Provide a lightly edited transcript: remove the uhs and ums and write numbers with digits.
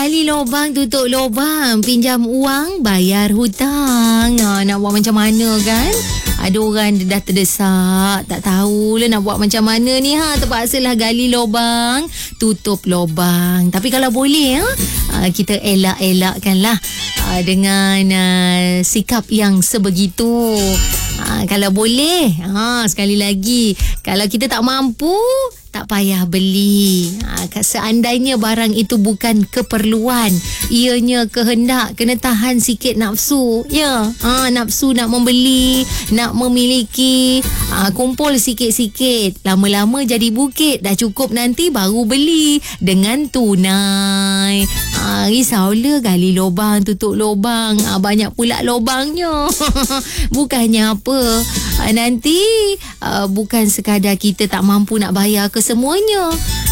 gali lubang, tutup lubang. Pinjam uang, bayar hutang. Nak buat macam mana kan? Ada orang dah terdesak, tak tahulah nak buat macam mana ni. Terpaksalah gali lubang, tutup lubang. Tapi kalau boleh kita elak-elakkanlah dengan sikap yang sebegitu. Kalau boleh, sekali lagi, kalau kita tak mampu, tak payah beli. Seandainya barang itu bukan keperluan, ianya kehendak, kena tahan sikit nafsu. Ya, nafsu nak membeli, nak memiliki, kumpul sikit-sikit. Lama-lama jadi bukit. Dah cukup nanti baru beli dengan tunai. Risaulah gali lubang, tutup lubang. Banyak pula lubangnya. Bukannya apa, nanti bukan sekadar kita tak mampu nak bayar kesemuanya.